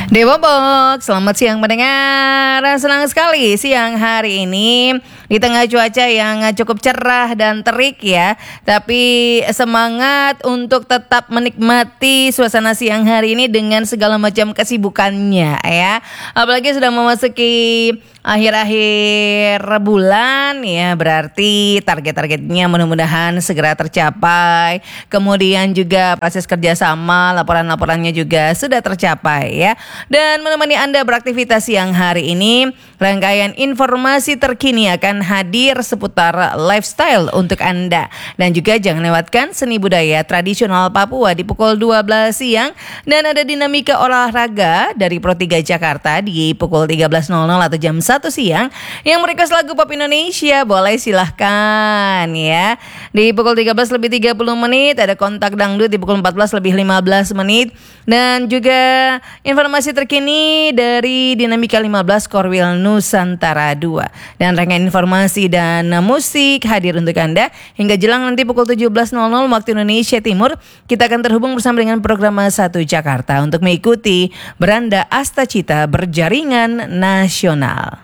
Dewa Box, selamat siang mendengar. Senang sekali siang hari ini di tengah cuaca yang cukup cerah dan terik ya. Tapi semangat untuk tetap menikmati suasana siang hari ini dengan segala macam kesibukannya ya. Apalagi sudah memasuki akhir-akhir bulan ya, berarti target-targetnya mudah-mudahan segera tercapai. Kemudian juga proses kerjasama, laporan-laporannya juga sudah tercapai ya. Dan menemani Anda beraktivitas siang hari ini, rangkaian informasi terkini akan hadir seputar lifestyle untuk Anda. Dan juga jangan lewatkan seni budaya tradisional Papua di pukul 12 siang. Dan ada dinamika olahraga dari Pro 3 Jakarta di pukul 13.00 atau jam 1 siang. Yang merequest lagu pop Indonesia boleh silahkan ya. Di pukul 13:30 ada kontak dangdut di pukul 14:15. Dan juga informasi terkini dari Dinamika 15 Korwil Nusantara 2. Dan rangkaian informasi dan musik hadir untuk Anda hingga jelang nanti pukul 17.00 waktu Indonesia Timur. Kita akan terhubung bersama dengan program 1 Jakarta untuk mengikuti Beranda Astacita Berjaringan Nasional.